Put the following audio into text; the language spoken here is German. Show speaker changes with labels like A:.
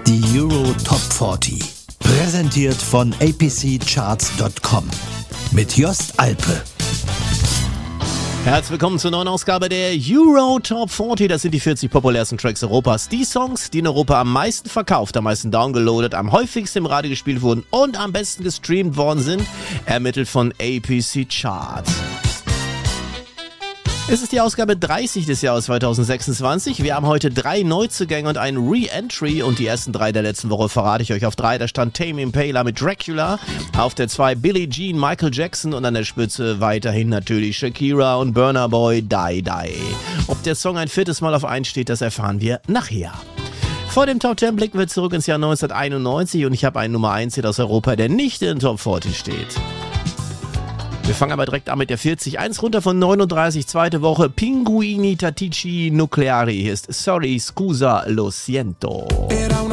A: Die Euro Top 40. Präsentiert von apccharts.com. Mit Jost Alpe.
B: Herzlich willkommen zur neuen Ausgabe der Euro Top 40. Das sind die 40 populärsten Tracks Europas. Die Songs, die in Europa am meisten verkauft, am meisten downgeloadet, am häufigsten im Radio gespielt wurden und am besten gestreamt worden sind, ermittelt von APC Charts. Es ist die Ausgabe 30 des Jahres 2026. Wir haben heute 3 Neuzugänge und einen Re-Entry und die ersten 3 der letzten Woche verrate ich euch. Auf 3, da stand Tame Impala mit Dracula, auf der 2 Billie Jean, Michael Jackson und an der Spitze weiterhin natürlich Shakira und Burna Boy, Die Die. Ob der Song ein 4. Mal auf 1 steht, das erfahren wir nachher. Vor dem Top 10 blicken wir zurück ins Jahr 1991 und ich habe einen Nummer 1 Hit aus Europa, der nicht in den Top 40 steht. Wir fangen aber direkt an mit der 40. 1 runter von 39, zweite Woche. Pinguini Tattici Nucleari. Hier ist Sorry, Scusa, Lo Siento.
C: Era una